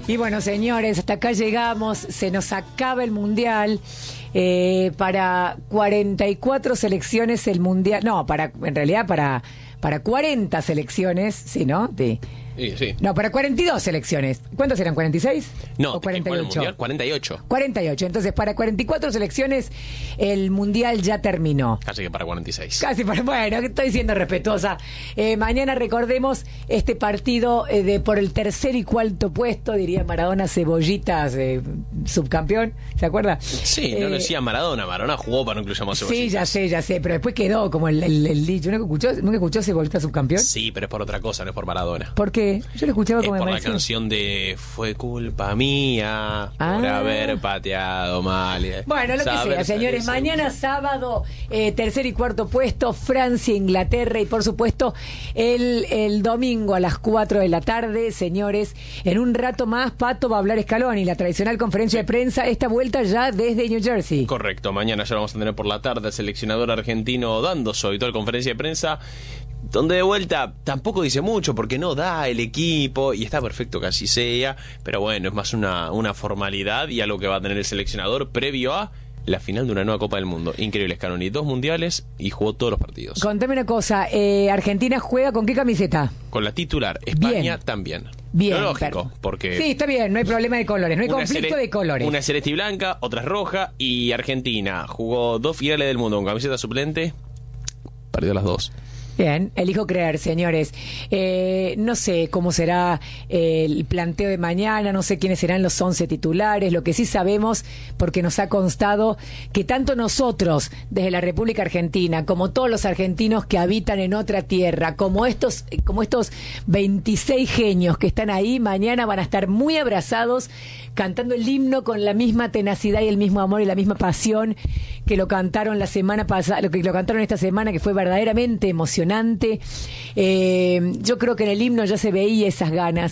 Y bueno, señores, hasta acá llegamos, se nos acaba el Mundial. Para 44 selecciones el Mundial, no, en realidad para 40 selecciones, ¿sí, no? Sí. No, para 42 selecciones. ¿Cuántos eran? ¿46? No, ¿o 48? Mundial, 48. 48. Entonces, para 44 selecciones, el Mundial ya terminó. Casi que para 46. Bueno, estoy siendo respetuosa. Mañana recordemos este partido por el tercer y cuarto puesto, diría Maradona, Cebollitas, subcampeón, ¿se acuerda? Sí, no lo decía Maradona jugó para no incluir a Cebollitas. Sí, ya sé, pero después quedó como el dicho. ¿Nunca escuchó Cebollitas subcampeón? Sí, pero es por otra cosa, no es por Maradona. ¿Por qué? Yo lo escuchaba como es por la canción de Fue culpa mía por haber pateado mal. Bueno, lo que sea, señores. Mañana sábado, tercer y cuarto puesto, Francia, Inglaterra, y por supuesto el domingo a las 4 de la tarde, señores. En un rato más, Pato va a hablar Scaloni, la tradicional conferencia de prensa, esta vuelta ya desde New Jersey. Correcto, mañana ya lo vamos a tener por la tarde, el seleccionador argentino dando su habitual conferencia de prensa, donde de vuelta tampoco dice mucho porque no da el equipo y está perfecto que así sea, pero bueno, es más una formalidad y algo que va a tener el seleccionador previo a la final de una nueva Copa del Mundo. Increíble, Scaloni, 2 mundiales y jugó todos los partidos. Contame una cosa, ¿Argentina juega con qué camiseta? Con la titular, España también. Bien, lo lógico, porque... Sí, está bien, no hay problema de colores, no hay conflicto de colores. Una es celeste y blanca, otra es roja, y Argentina jugó 2 finales del mundo con camiseta suplente, perdió las 2. Bien, elijo creer, señores. No sé cómo será el planteo de mañana, no sé quiénes serán los 11 titulares. Lo que sí sabemos, porque nos ha constado, que tanto nosotros, desde la República Argentina, como todos los argentinos que habitan en otra tierra, como estos 26 genios que están ahí, mañana van a estar muy abrazados, cantando el himno con la misma tenacidad y el mismo amor y la misma pasión que lo cantaron la semana pasada, lo que lo cantaron esta semana, que fue verdaderamente emocionante. Yo creo que en el himno ya se veía esas ganas.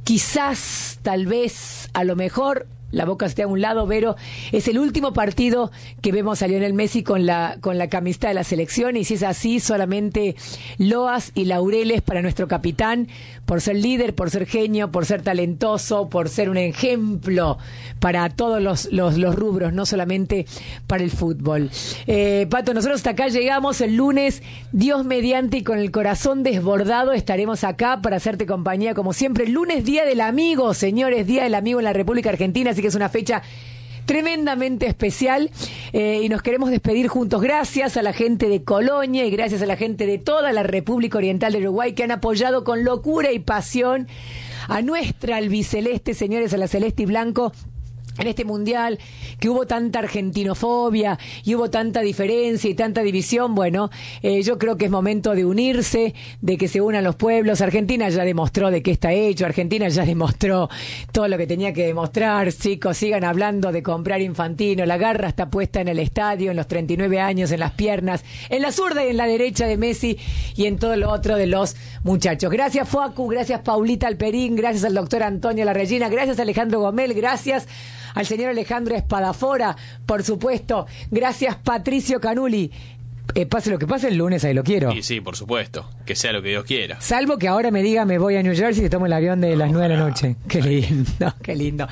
Quizás, tal vez, a lo mejor, la boca esté a un lado, pero es el último partido que vemos a Lionel Messi con la camiseta de la selección, y si es así, solamente loas y laureles para nuestro capitán, por ser líder, por ser genio, por ser talentoso, por ser un ejemplo para todos los rubros, no solamente para el fútbol. Pato, nosotros hasta acá llegamos el lunes, Dios mediante, y con el corazón desbordado estaremos acá para hacerte compañía como siempre. El lunes, Día del Amigo, señores, Día del Amigo en la República Argentina, así que es una fecha tremendamente especial, y nos queremos despedir juntos. Gracias a la gente de Colonia y gracias a la gente de toda la República Oriental de Uruguay que han apoyado con locura y pasión a nuestra albiceleste, señores, a la celeste y blanco, en este mundial, que hubo tanta argentinofobia y hubo tanta diferencia y tanta división. Bueno, yo creo que es momento de unirse, de que se unan los pueblos. Argentina ya demostró de qué está hecho, Argentina ya demostró todo lo que tenía que demostrar. Chicos, sigan hablando de comprar Infantino, la garra está puesta en el estadio, en los 39 años, en las piernas, en la zurda y en la derecha de Messi y en todo lo otro de los muchachos. Gracias, Facu, gracias, Paulita Alperín, gracias al doctor Antonio La Regina, gracias a Alejandro Gomel, gracias al señor Alejandro Espadafora, por supuesto. Gracias, Patricio Canuli. Pase lo que pase, el lunes ahí lo quiero. Sí, por supuesto. Que sea lo que Dios quiera. Salvo que ahora me diga me voy a New Jersey y tomo el avión de las 9 de la noche. Qué lindo, qué lindo.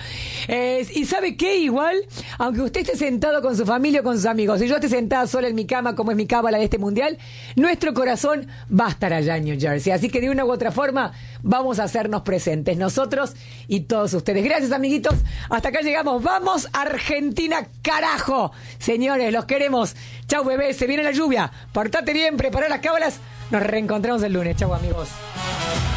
¿Y sabe qué? Igual, aunque usted esté sentado con su familia o con sus amigos, y yo esté sentada sola en mi cama, como es mi cábala de este mundial, nuestro corazón va a estar allá en New Jersey. Así que de una u otra forma vamos a hacernos presentes, nosotros y todos ustedes. Gracias, amiguitos. Hasta acá llegamos. ¡Vamos, Argentina, carajo! Señores, los queremos. Chau, bebés. Se viene la lluvia. Portate bien, prepara las cábalas. Nos reencontramos el lunes. Chau, amigos.